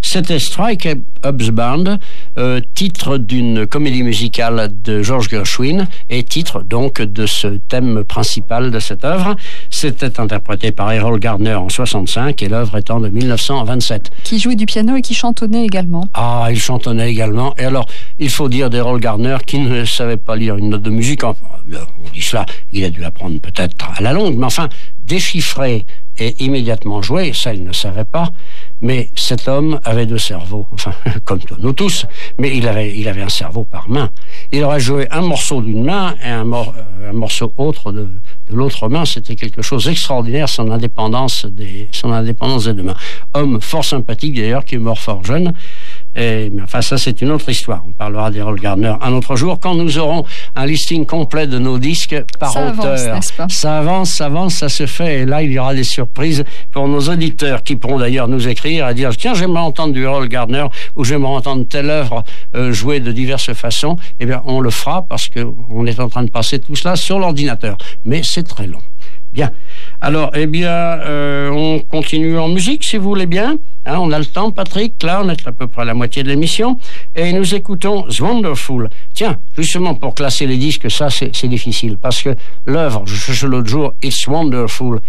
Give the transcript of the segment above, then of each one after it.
C'était Strike Up's Band, titre d'une comédie musicale de George Gershwin et titre donc de ce thème principal de cette œuvre. C'était interprété par Erroll Garner en 65 et l'œuvre étant de 1927. Qui jouait du piano et qui chantonnait également. Ah, il chantonnait également. Et alors, il faut dire d'Erroll Garner qui ne savait pas lire une note de musique. Enfin, on dit cela, il a dû apprendre peut-être à la longue, mais enfin, déchiffrer et immédiatement jouer, ça il ne savait pas. Mais cet homme avait deux cerveaux, enfin, comme nous tous, mais il avait un cerveau par main. Il aurait joué un morceau d'une main et un morceau autre de l'autre main. C'était quelque chose d'extraordinaire, son indépendance des deux mains. Homme fort sympathique d'ailleurs, qui est mort fort jeune. Mais enfin, ça c'est une autre histoire. On parlera d'Erroll Garner un autre jour quand nous aurons un listing complet de nos disques par ça auteur. Avance, n'est-ce pas? Ça avance, ça se fait. Et là, il y aura des surprises pour nos auditeurs qui pourront d'ailleurs nous écrire et dire tiens, j'aimerais entendre du Erroll Garner ou j'aimerais entendre telle œuvre jouée de diverses façons. Eh bien, on le fera parce que on est en train de passer tout cela sur l'ordinateur. Mais c'est très long. Bien. Alors, eh bien, on continue en musique, si vous voulez bien. Hein, on a le temps, Patrick. Là, on est à peu près à la moitié de l'émission. Et nous écoutons It's Wonderful. Tiens, justement, pour classer les disques, ça, c'est difficile. Parce que l'œuvre, je cherchais l'autre jour, It's Wonderful.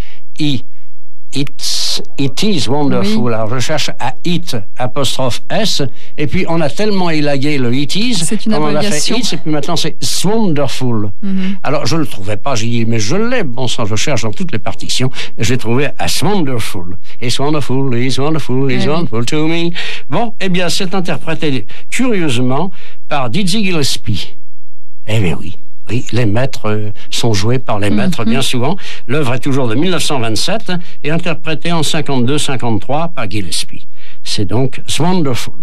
It is wonderful. Oui. Alors je cherche à it apostrophe s et puis on a tellement élagué le it is, c'est une abréviation. On a fait it et puis maintenant c'est it's wonderful. Alors je le trouvais pas, j'ai dit mais je l'ai, bon sang, je cherche dans toutes les partitions et j'ai trouvé as wonderful. It's wonderful, it's wonderful, it's wonderful to me. Bon, eh bien c'est interprété curieusement par Dizzy Gillespie. Eh bien oui. Oui, les maîtres sont joués par les maîtres bien souvent. L'œuvre est toujours de 1927 et interprétée en 52-53 par Gillespie. C'est donc It's Wonderful.